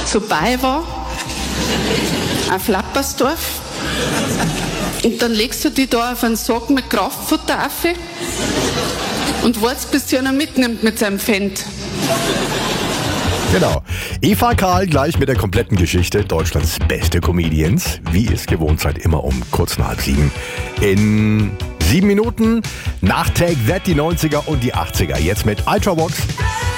zu BayWa, auf Lappersdorf. Und dann legst du die da auf einen Sack mit Kraftfutter auf und wartest, bis sie einer mitnimmt mit seinem Fendt. Genau. Eva Karl gleich mit der kompletten Geschichte Deutschlands beste Comedians. Wie ihr es gewohnt seid, immer um kurz nach 6:30. In 7 Minuten nach Take That die 90er und die 80er. Jetzt mit Ultravox.